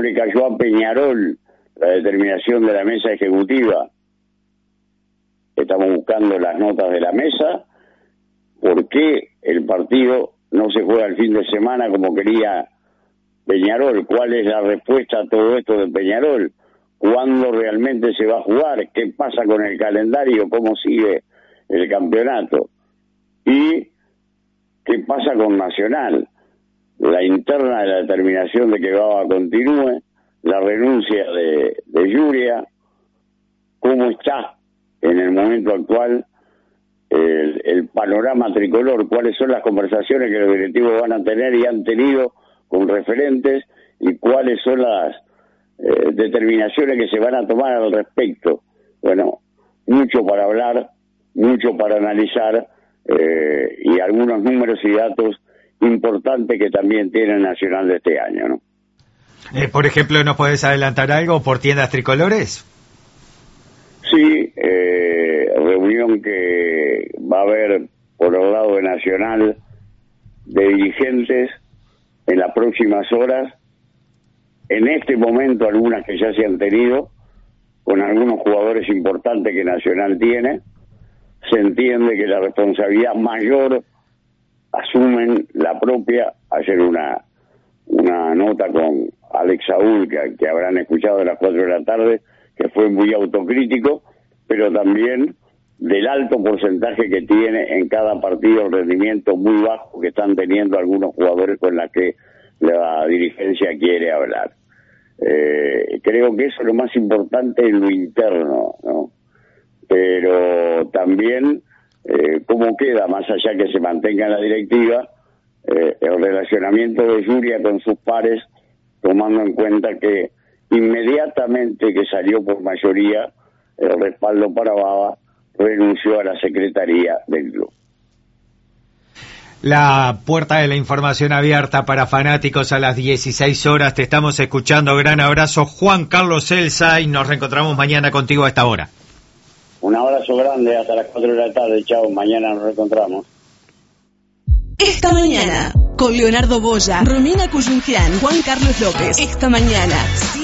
le cayó a Peñarol la determinación de la mesa ejecutiva. Estamos buscando las notas de la mesa. ¿Por qué el partido no se juega el fin de semana como quería Peñarol? ¿Cuál es la respuesta a todo esto de Peñarol? ¿Cuándo realmente se va a jugar? ¿Qué pasa con el calendario? ¿Cómo sigue el campeonato? ¿Y qué pasa con Nacional? La interna de la determinación de que Baba continúe, la renuncia de Yuria, cómo está en el momento actual el panorama tricolor, cuáles son las conversaciones que los directivos van a tener y han tenido con referentes y cuáles son las determinaciones que se van a tomar al respecto. Bueno, mucho para hablar, mucho para analizar y algunos números y datos importantes que también tiene Nacional de este año, ¿no? Por ejemplo, ¿nos podés adelantar algo por tiendas tricolores? Sí, reunión que va a haber por el lado de Nacional de dirigentes en las próximas horas. En este momento algunas que ya se han tenido con algunos jugadores importantes que Nacional tiene. Se entiende que la responsabilidad mayor asumen la propia. Ayer una nota con Alex Saúl que habrán escuchado a las 4 de la tarde, que fue muy autocrítico, pero también del alto porcentaje que tiene en cada partido, el rendimiento muy bajo que están teniendo algunos jugadores con la que la dirigencia quiere hablar. Creo que eso es lo más importante en lo interno, ¿no? Pero también cómo queda, más allá que se mantenga la directiva, el relacionamiento de Yuria con sus pares, tomando en cuenta que inmediatamente que salió por mayoría el respaldo para Baba, renunció a la secretaría del club. La puerta de la información abierta para fanáticos a las 16 horas. Te estamos escuchando. Gran abrazo, Juan Carlos Elsa, y nos reencontramos mañana contigo a esta hora. Un abrazo grande, hasta las 4 de la tarde. Chao, mañana nos reencontramos. Esta mañana, con Leonardo Boya, Romina Cuyungian, Juan Carlos López. Esta mañana.